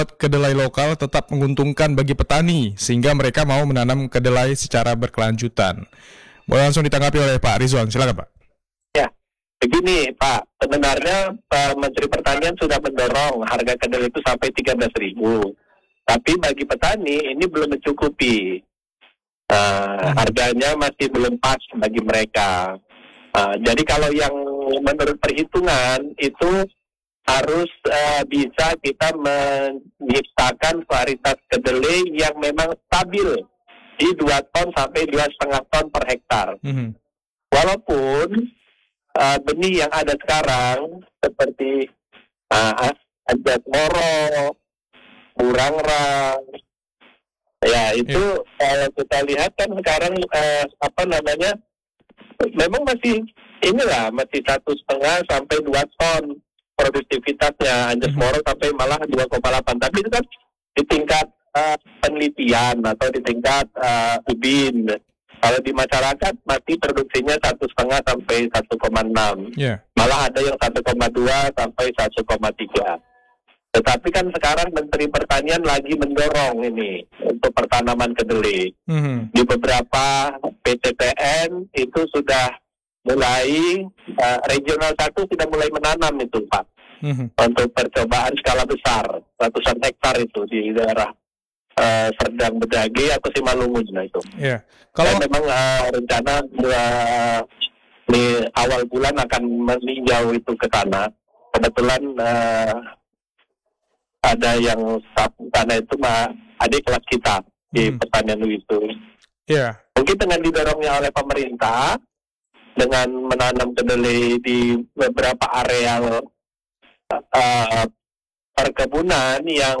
kedelai lokal tetap menguntungkan bagi petani sehingga mereka mau menanam kedelai secara berkelanjutan. Boleh langsung ditanggapi oleh Pak Rizwan, silakan Pak. Ya, begini Pak, sebenarnya Pak Menteri Pertanian sudah mendorong harga kedelai itu sampai 13.000. Tapi bagi petani ini belum mencukupi. Harganya masih belum pas bagi mereka. Jadi kalau yang menurut perhitungan itu harus bisa kita menciptakan varietas kedelai yang memang stabil di 2 ton sampai 2,5 ton per hektar. Walaupun benih yang ada sekarang seperti Ajat Moro, Burangrang, ya itu kalau kita lihat kan sekarang memang masih 1,5 sampai 2 ton produktivitasnya. Anjas Moro sampai malah 2,8. Tapi itu kan di tingkat penelitian atau di tingkat UBIN. Kalau di masyarakat masih produksinya 1,5 sampai 1,6. Malah ada yang 1,2 sampai 1,3. Tetapi kan sekarang Menteri Pertanian lagi mendorong ini untuk pertanaman kedelai. Di beberapa PTPN itu sudah mulai, regional 1 sudah mulai menanam itu Pak. Untuk percobaan skala besar, ratusan hektar itu di daerah Serdang Bedage atau Simalungun itu. Kalau memang rencana di awal bulan akan meninjau itu ke sana. Kebetulan ada yang sana itu adik kelas kita di pertanian itu. Mungkin dengan didorongnya oleh pemerintah dengan menanam kedelai di beberapa areal perkebunan yang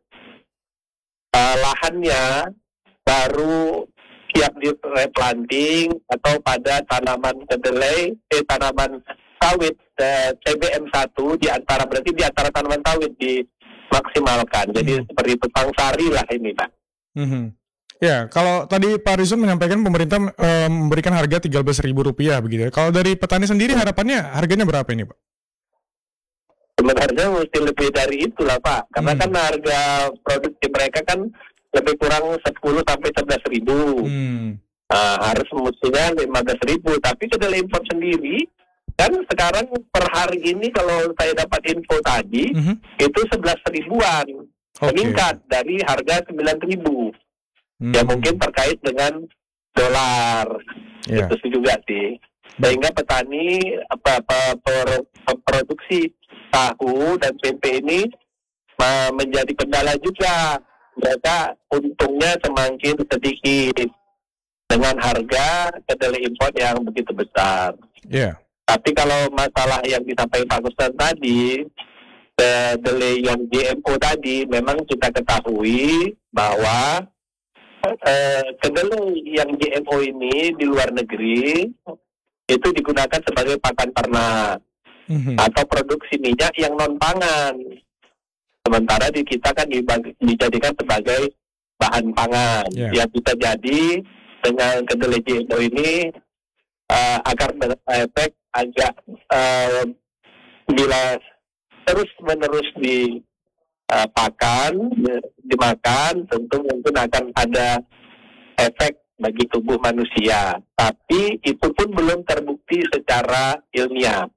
lahannya baru siap di replanting atau pada tanaman kedelai, tanaman sawit TBM1 di antara tanaman sawit dimaksimalkan. Jadi seperti tukang sari lah ini Pak. Ya, kalau tadi Pak Rizwan menyampaikan pemerintah memberikan harga Rp13.000 begitu ya. Kalau dari petani sendiri harapannya harganya berapa ini Pak? Sebenarnya mesti lebih dari itulah Pak, karena kan harga produksi mereka kan lebih kurang 10 sampai 11.000. Harus mestinya 15.000, tapi kedelai impor sendiri kan sekarang per hari ini kalau saya dapat info tadi itu 11.000-an, meningkat dari harga 9.000. Ya mungkin terkait dengan dolar, itu juga sih. Sehingga petani produksi tahu dan tempe ini menjadi kendala juga. Mereka untungnya semakin sedikit dengan harga kedelai impor yang begitu besar. Tapi kalau masalah yang disampaikan Pak Gustan tadi, kedelai yang GMO tadi, memang kita ketahui bahwa kedelai yang GMO ini di luar negeri itu digunakan sebagai pakan ternak atau produksi minyak yang non pangan. Sementara di kita kan dijadikan sebagai bahan pangan. Yang bisa jadi dengan kedelai GMO ini agar berefek agak bila terus menerus dimakan, tentu mungkin akan ada efek bagi tubuh manusia. Tapi itu pun belum terbukti secara ilmiah.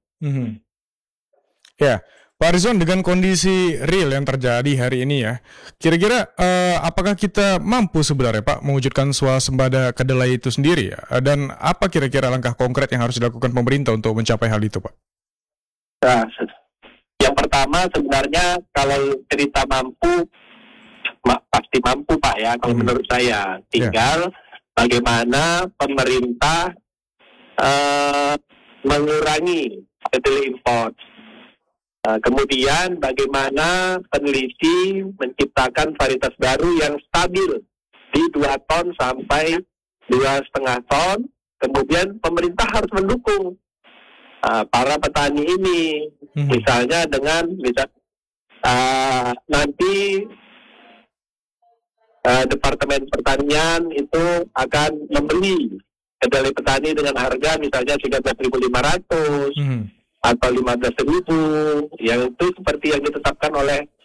Pak Rizwan, dengan kondisi real yang terjadi hari ini ya, kira-kira apakah kita mampu sebenarnya Pak mewujudkan swasembada kedelai itu sendiri ya? Dan apa kira-kira langkah konkret yang harus dilakukan pemerintah untuk mencapai hal itu Pak? Nah, yang pertama sebenarnya kalau cerita mampu, pasti mampu Pak ya, kalau menurut saya. Tinggal bagaimana pemerintah mengurangi kedelai impor. Kemudian bagaimana peneliti menciptakan varietas baru yang stabil di 2 ton sampai 2,5 ton. Kemudian pemerintah harus mendukung para petani ini, misalnya dengan nanti Departemen Pertanian itu akan membeli kedelai petani dengan harga misalnya 13.500 atau 15.000, yang itu seperti yang ditetapkan oleh